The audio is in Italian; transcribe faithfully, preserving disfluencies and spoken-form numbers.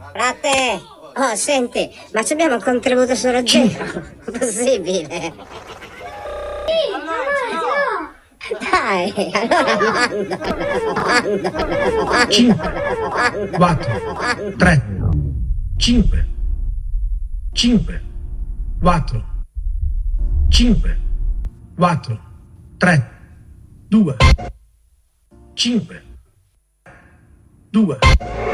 Frate! Oh, senti, ma ci abbiamo un contributo solo zero. Possibile? Dai, allora manda. Manda. cinque, quattro, tre, cinque, cinque, quattro, cinque, quattro, tre, due, cinque, due.